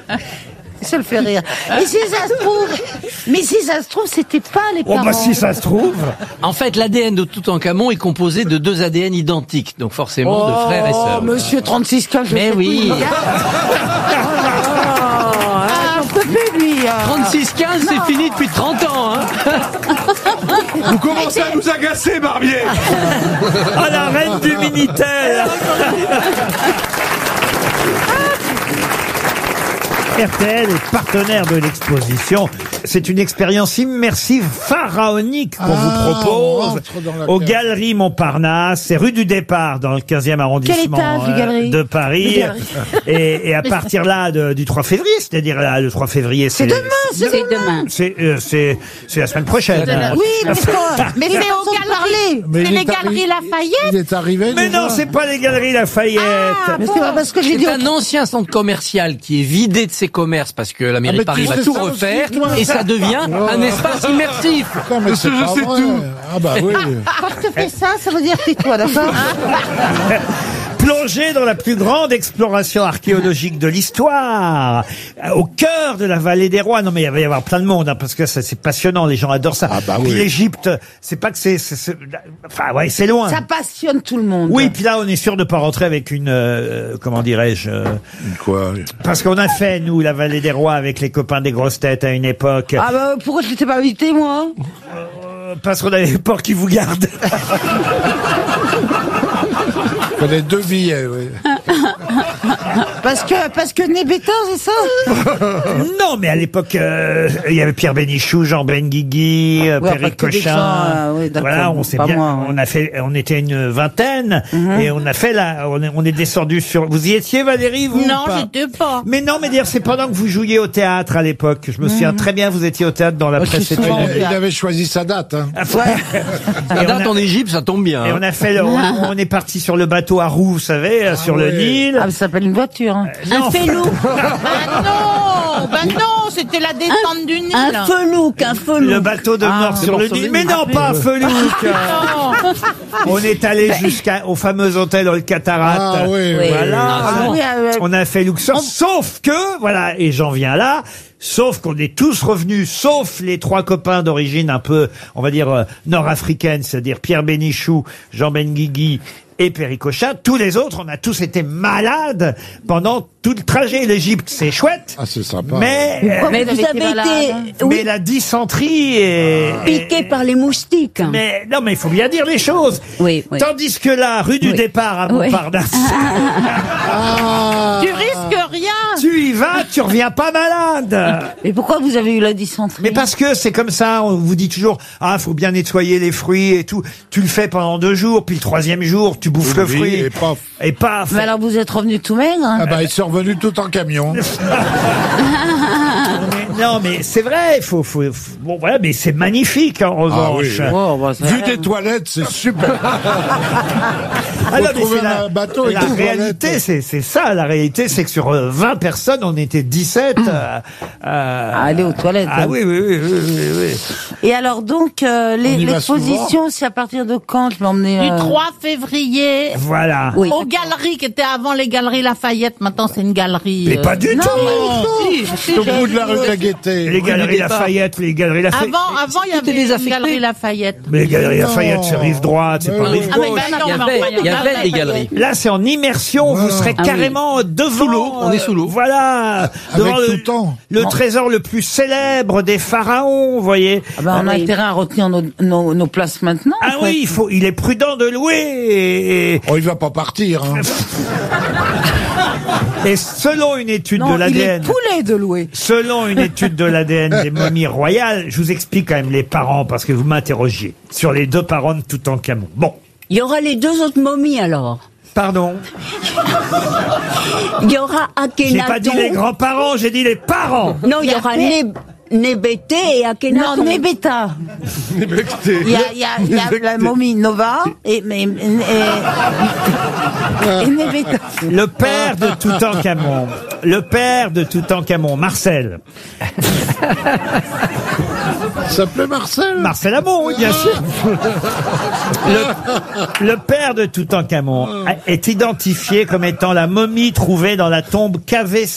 Ça le fait rire. Mais si ça se trouve, c'était pas les parents. Oh bah si ça se trouve. En fait, l'ADN de Toutankhamon est composé de 2 ADN identiques, donc forcément de frères et sœurs. Monsieur 3615, je Mais sais oui. J'en peux plus, lui. 36-15, c'est fini depuis 30 ans. Hein. Vous commencez à nous agacer, Barbier. Oh, la reine du Minitel. RTL est partenaire de l'exposition. C'est une expérience immersive pharaonique qu'on vous propose aux Galeries Montparnasse. C'est rue du Départ dans le 15e arrondissement de Paris. Et à partir là du 3 février, c'est-à-dire là, le 3 février, c'est demain. C'est la semaine prochaine. Oui, mais c'est aux Galeries. C'est les Galeries Lafayette. Il est arrivé. Mais non, c'est pas les Galeries Lafayette. Mais c'est pas parce que j'ai dit. C'est un ancien centre commercial qui est vidé de ses commerces parce que la mairie de Paris va tout refaire et ça devient un espace immersif. Non, mais je sais tout. Ah bah oui. Quand je te fais ça, ça veut dire tais-toi, d'accord? Plongé dans la plus grande exploration archéologique de l'histoire, au cœur de la vallée des rois. Non mais il va y avoir plein de monde, hein, parce que c'est passionnant, les gens adorent ça. Ah bah oui. Puis l'Égypte, c'est pas que enfin ouais, c'est loin. Ça passionne tout le monde. Oui, puis là on est sûr de pas rentrer avec une comment dirais-je Quoi? Parce qu'on a fait nous la vallée des rois avec les copains des grosses têtes à une époque. Ah bah pourquoi je t'étais pas invité moi? Parce qu'on avait peur qu'ils vous gardent. Il fallait 2 billets, oui. Parce que Nébéta, c'est ça? Non, mais à l'époque, il y avait Pierre Bénichou, Jean Benguigui, Perry Cochin. Voilà, on s'est bien, moi, ouais. on était une vingtaine, et on a fait on est descendu sur. Vous y étiez, Valérie, vous? Non, j'étais pas. Mais non, mais dire, c'est pendant que vous jouiez au théâtre à l'époque. Je me souviens très bien, vous étiez au théâtre dans la presse. Il avait choisi sa date. Hein. La date en Égypte, ça tombe bien. Et on a fait, on est parti sur le bateau à roues, vous savez, sur le Nil. Ah, ça s'appelle une voiture. Hein. Un felouk. Bah non, c'était la descente du Nil. Un felouk. Le bateau de mort sur le Nil. Mais non, pas un felouk. On est allé jusqu'au fameux hôtel Old Cataract. Ah oui, voilà. On a fait Luxor. Sauf que, voilà, et j'en viens là. Sauf qu'on est tous revenus, sauf les 3 copains d'origine un peu, on va dire, nord-africaine, c'est-à-dire Pierre Bénichou, Jean Benguigui et Perry Cochin. Tous les autres, on a tous été malades pendant tout le trajet. L'Égypte, c'est chouette. Ah, c'est sympa. Mais vous avez été mais la dysenterie est piqué par les moustiques. Mais non, mais il faut bien dire les choses. Oui. Tandis que là, rue du Départ à Montparnasse, tu risques rien. tu y vas, tu reviens pas malade. Mais pourquoi vous avez eu la dysenterie? Mais parce que c'est comme ça, on vous dit toujours, faut bien nettoyer les fruits et tout. Tu le fais pendant 2 jours, puis le 3e jour, tu bouffes le fruit. Et paf. Mais alors vous êtes revenu tout maigre? Ah bah, ils sont revenus tout en camion. Non, mais c'est vrai, bon voilà, mais c'est magnifique en revanche. Vu des toilettes, c'est super. Alors, mais la réalité, c'est ça. La réalité, c'est que sur 20 personnes, on était 17 à aller aux toilettes. Ah oui. Et alors donc, l'exposition, c'est à partir de quand? Je l'emmenais du 3 février. Voilà. Oui. Aux galeries qui étaient avant les galeries Lafayette. Maintenant, c'est une galerie. Mais pas du tout. C'est au bout de la rue de la Gaîté. Les galeries Lafayette, Avant, il y avait les galeries Lafayette. Mais les galeries Lafayette, c'est rive droite, c'est pas rive gauche. Il y avait des galeries. Là, c'est en immersion. Vous serez carrément devant. Sous l'eau. On est sous l'eau. Voilà. Devant le trésor le plus célèbre des pharaons, vous voyez. On a intérêt à retenir nos places maintenant. Ah oui, il est prudent de louer. Il va pas partir. Hein. Et selon une étude de l'ADN... il est poulet de louer. Selon une étude de l'ADN des momies royales, je vous explique quand même les parents, parce que vous m'interrogiez sur les 2 parents de Toutankhamon. Bon. Il y aura les 2 autres momies alors. Pardon? Il y aura Akhenaton. J'ai pas dit les grands-parents, j'ai dit les parents. Non, il y aura Nébété et Akhenaton. Non, Nébéta. Il y a la momie Nova et Nébéta. Le père de Toutankhamon. Le père de Toutankhamon, Marcel. Il s'appelait Marcel? Marcel Amont, oui, bien sûr. Le père de Toutankhamon est identifié comme étant la momie trouvée dans la tombe KV